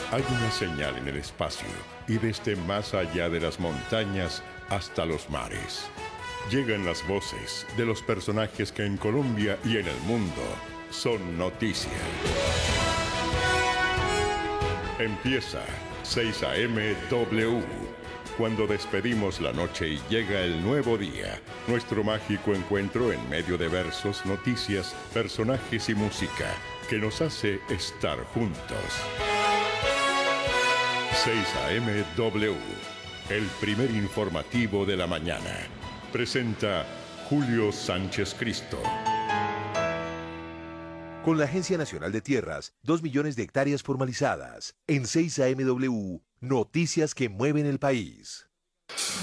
Hay una señal en el espacio y desde más allá de las montañas hasta los mares. Llegan las voces de los personajes que en Colombia y en el mundo son noticia. Empieza 6 a.m. W. Cuando despedimos la noche y llega el nuevo día, nuestro mágico encuentro en medio de versos, noticias, personajes y música que nos hace estar juntos. 6 a.m. W, el primer informativo de la mañana. Presenta Julio Sánchez Cristo. Con la Agencia Nacional de Tierras, 2 millones de hectáreas formalizadas. En 6 a.m. W, noticias que mueven el país.